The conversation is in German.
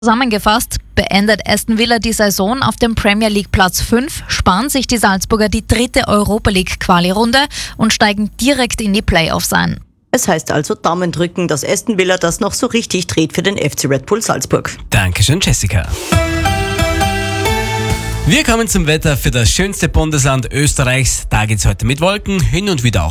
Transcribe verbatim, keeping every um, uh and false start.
Zusammengefasst, beendet Aston Villa die Saison auf dem Premier League Platz fünf, sparen sich die Salzburger die dritte Europa League Quali-Runde und steigen direkt in die Playoffs ein. Es heißt also Daumen drücken, dass Aston Villa das noch so richtig dreht für den F C Red Bull Salzburg. Dankeschön, Jessica. Wir kommen zum Wetter für das schönste Bundesland Österreichs. Da geht's heute mit Wolken hin und wieder auch